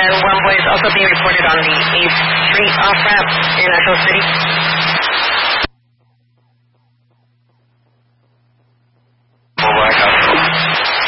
And one boy is also being reported on the 8th Street off-ramp in National City.